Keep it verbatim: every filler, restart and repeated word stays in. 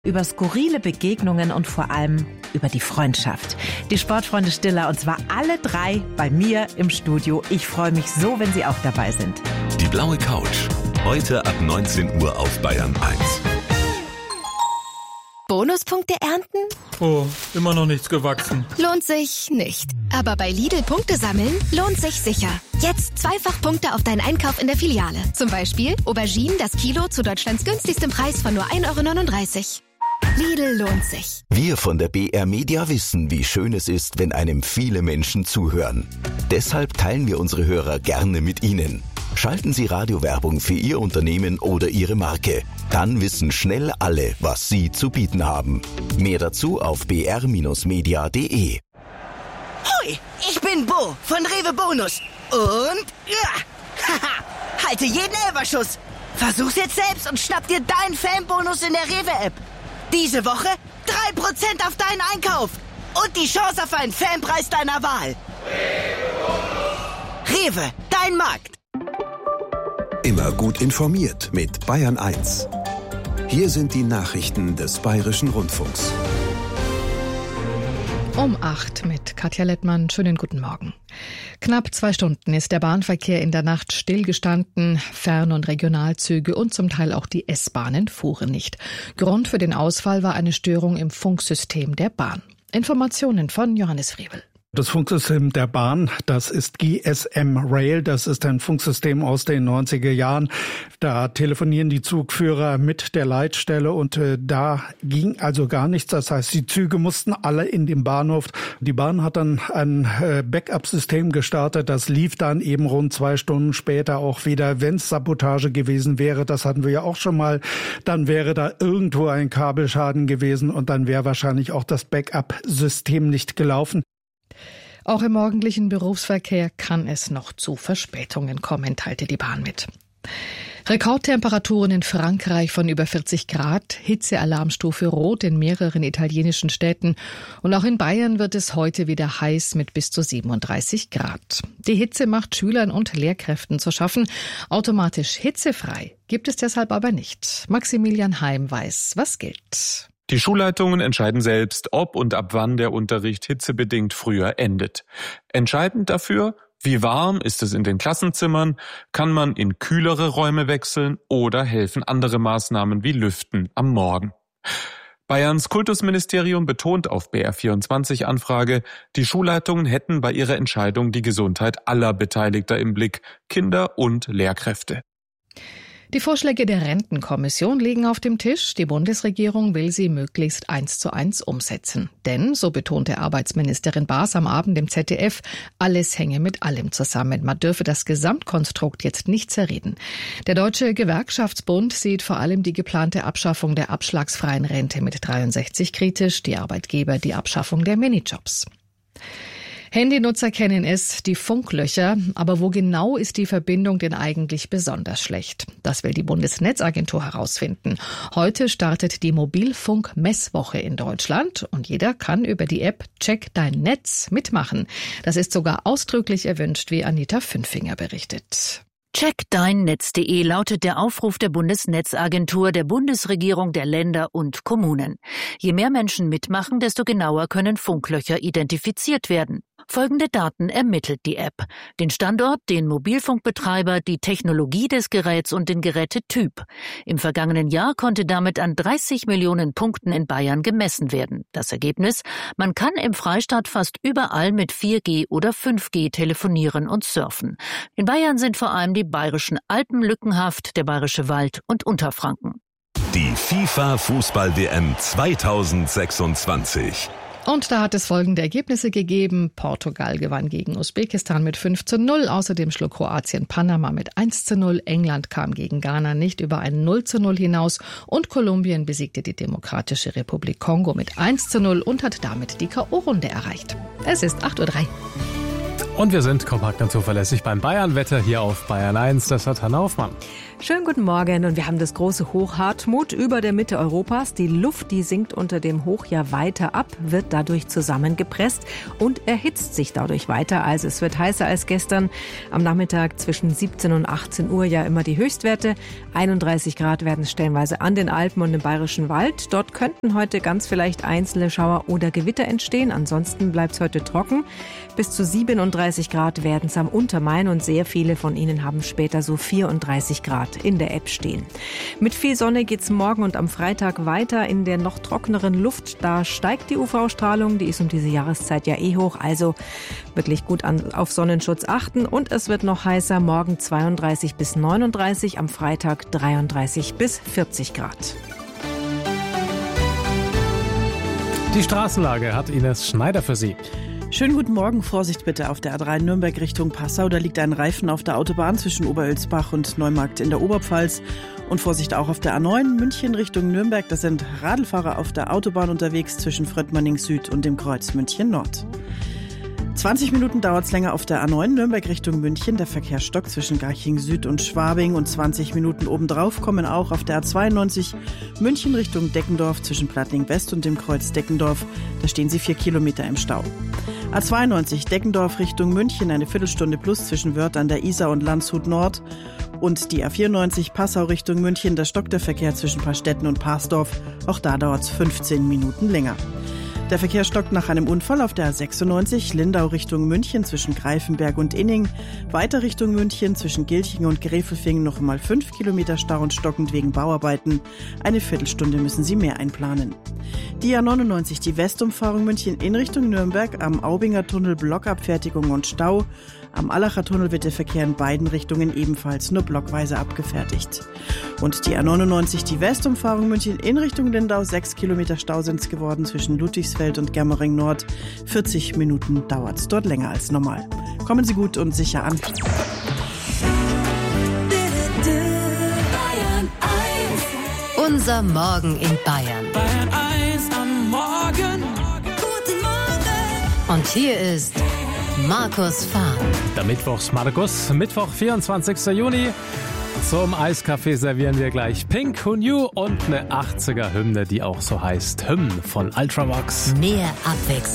Über skurrile Begegnungen und vor allem über die Freundschaft. Die Sportfreunde Stiller, und zwar alle drei bei mir im Studio. Ich freue mich so, wenn Sie auch dabei sind. Die blaue Couch. Heute ab neunzehn Uhr auf Bayern eins. Bonuspunkte ernten? Oh, immer noch nichts gewachsen. Lohnt sich nicht. Aber bei Lidl Punkte sammeln lohnt sich sicher. Jetzt zweifach Punkte auf deinen Einkauf in der Filiale. Zum Beispiel Auberginen das Kilo zu Deutschlands günstigstem Preis von nur ein Euro neununddreißig. Lidl lohnt sich. Wir von der B R Media wissen, wie schön es ist, wenn einem viele Menschen zuhören. Deshalb teilen wir unsere Hörer gerne mit Ihnen. Schalten Sie Radiowerbung für Ihr Unternehmen oder Ihre Marke. Dann wissen schnell alle, was Sie zu bieten haben. Mehr dazu auf b r Bindestrich media punkt d e. Hoi, ich bin Bo von Rewe Bonus. Und ja, haha, halte jeden Elferschuss. Versuch's jetzt selbst und schnapp dir deinen Fanbonus in der Rewe-App. Diese Woche drei Prozent auf deinen Einkauf und die Chance auf einen Fanpreis deiner Wahl. Rewe, dein Markt. Immer gut informiert mit Bayern eins. Hier sind die Nachrichten des Bayerischen Rundfunks. Um acht mit Katja Lettmann. Schönen guten Morgen. Knapp zwei Stunden ist der Bahnverkehr in der Nacht stillgestanden. Fern- und Regionalzüge und zum Teil auch die S-Bahnen fuhren nicht. Grund für den Ausfall war eine Störung im Funksystem der Bahn. Informationen von Johannes Friebel. Das Funksystem der Bahn, das ist G S M Rail, das ist ein Funksystem aus den neunziger Jahren. Da telefonieren die Zugführer mit der Leitstelle und äh, da ging also gar nichts. Das heißt, die Züge mussten alle in den Bahnhof. Die Bahn hat dann ein äh, Backup-System gestartet, das lief dann eben rund zwei Stunden später auch wieder. Wenn es Sabotage gewesen wäre, das hatten wir ja auch schon mal, dann wäre da irgendwo ein Kabelschaden gewesen und dann wäre wahrscheinlich auch das Backup-System nicht gelaufen. Auch im morgendlichen Berufsverkehr kann es noch zu Verspätungen kommen, teilte die Bahn mit. Rekordtemperaturen in Frankreich von über vierzig Grad, Hitzealarmstufe Rot in mehreren italienischen Städten und auch in Bayern wird es heute wieder heiß mit bis zu siebenunddreißig Grad. Die Hitze macht Schülern und Lehrkräften zu schaffen. Automatisch hitzefrei gibt es deshalb aber nicht. Maximilian Heim weiß, was gilt. Die Schulleitungen entscheiden selbst, ob und ab wann der Unterricht hitzebedingt früher endet. Entscheidend dafür, wie warm ist es in den Klassenzimmern, kann man in kühlere Räume wechseln oder helfen andere Maßnahmen wie Lüften am Morgen. Bayerns Kultusministerium betont auf B R vierundzwanzig Anfrage, die Schulleitungen hätten bei ihrer Entscheidung die Gesundheit aller Beteiligter im Blick, Kinder und Lehrkräfte. Die Vorschläge der Rentenkommission liegen auf dem Tisch. Die Bundesregierung will sie möglichst eins zu eins umsetzen. Denn, so betonte Arbeitsministerin Baas am Abend im Z D F, alles hänge mit allem zusammen. Man dürfe das Gesamtkonstrukt jetzt nicht zerreden. Der Deutsche Gewerkschaftsbund sieht vor allem die geplante Abschaffung der abschlagsfreien Rente mit dreiundsechzig kritisch, die Arbeitgeber die Abschaffung der Minijobs. Handynutzer kennen es, die Funklöcher. Aber wo genau ist die Verbindung denn eigentlich besonders schlecht? Das will die Bundesnetzagentur herausfinden. Heute startet die Mobilfunk-Messwoche in Deutschland und jeder kann über die App Check dein Netz mitmachen. Das ist sogar ausdrücklich erwünscht, wie Anita Fünfinger berichtet. check dein netz punkt de lautet der Aufruf der Bundesnetzagentur, der Bundesregierung, der Länder und Kommunen. Je mehr Menschen mitmachen, desto genauer können Funklöcher identifiziert werden. Folgende Daten ermittelt die App: den Standort, den Mobilfunkbetreiber, die Technologie des Geräts und den Gerätetyp. Im vergangenen Jahr konnte damit an dreißig Millionen Punkten in Bayern gemessen werden. Das Ergebnis: Man kann im Freistaat fast überall mit vier G oder fünf G telefonieren und surfen. In Bayern sind vor allem die bayerischen Alpen lückenhaft, der bayerische Wald und Unterfranken. Die FIFA-Fußball-W M zweitausendsechsundzwanzig. Und da hat es folgende Ergebnisse gegeben. Portugal gewann gegen Usbekistan mit fünf zu null. Außerdem schlug Kroatien Panama mit eins zu null. England kam gegen Ghana nicht über ein null zu null hinaus. Und Kolumbien besiegte die Demokratische Republik Kongo mit eins zu null und hat damit die K O-Runde erreicht. Es ist acht Uhr drei. Und wir sind kompakt und zuverlässig beim Bayern-Wetter hier auf Bayern eins. Das hat Hanna Hoffmann. Schönen guten Morgen und wir haben das große Hoch Hartmut über der Mitte Europas. Die Luft, die sinkt unter dem Hoch ja weiter ab, wird dadurch zusammengepresst und erhitzt sich dadurch weiter. Also es wird heißer als gestern. Am Nachmittag zwischen siebzehn und achtzehn Uhr ja immer die Höchstwerte. einunddreißig Grad werden es stellenweise an den Alpen und im Bayerischen Wald. Dort könnten heute ganz vielleicht einzelne Schauer oder Gewitter entstehen. Ansonsten bleibt es heute trocken. Bis zu siebenunddreißig Grad werden es am Untermain und sehr viele von Ihnen haben später so vierunddreißig Grad in der App stehen. Mit viel Sonne geht's morgen und am Freitag weiter in der noch trockeneren Luft. Da steigt die U V-Strahlung, die ist um diese Jahreszeit ja eh hoch, also wirklich gut an, auf Sonnenschutz achten. Und es wird noch heißer, morgen zweiunddreißig bis neununddreißig, am Freitag dreiunddreißig bis vierzig Grad. Die Straßenlage hat Ines Schneider für Sie. Schönen guten Morgen. Vorsicht bitte auf der A drei Nürnberg Richtung Passau. Da liegt ein Reifen auf der Autobahn zwischen Oberölsbach und Neumarkt in der Oberpfalz. Und Vorsicht auch auf der A neun München Richtung Nürnberg. Da sind Radlfahrer auf der Autobahn unterwegs zwischen Fröttmanning Süd und dem Kreuz München Nord. zwanzig Minuten dauert es länger auf der A neun Nürnberg Richtung München. Der Verkehr stockt zwischen Garching Süd und Schwabing und zwanzig Minuten obendrauf kommen auch auf der A zweiundneunzig München Richtung Deckendorf zwischen Plattling West und dem Kreuz Deckendorf. Da stehen Sie vier Kilometer im Stau. A zweiundneunzig Deckendorf Richtung München, eine Viertelstunde plus zwischen Wörth an der Isar und Landshut Nord. Und die A vierundneunzig Passau Richtung München, da stockt der Verkehr zwischen Paarstetten und Parsdorf. Auch da dauert es fünfzehn Minuten länger. Der Verkehr stockt nach einem Unfall auf der A sechsundneunzig Lindau Richtung München zwischen Greifenberg und Inning. Weiter Richtung München zwischen Gilching und Gräfelfing noch einmal fünf Kilometer Stau und stockend wegen Bauarbeiten. Eine Viertelstunde müssen Sie mehr einplanen. Die A neunundneunzig, die Westumfahrung München in Richtung Nürnberg, am Aubinger Tunnel Blockabfertigung und Stau. Am Allacher Tunnel wird der Verkehr in beiden Richtungen ebenfalls nur blockweise abgefertigt. Und die A neunundneunzig, die Westumfahrung München in Richtung Lindau, sechs Kilometer Stau sind es geworden zwischen Ludwigsfeld und Germering Nord. vierzig Minuten dauert es dort länger als normal. Kommen Sie gut und sicher an. Unser Morgen in Bayern. Bayern eins am Morgen. Guten Morgen. Und hier ist Markus Fahr. Der Mittwochs Markus, Mittwoch, vierundzwanzigster Juni. Zum Eiskaffee servieren wir gleich Pink Who Knew und eine achtziger Hymne, die auch so heißt. Hymn von Ultravox. Mehr Abwechslung.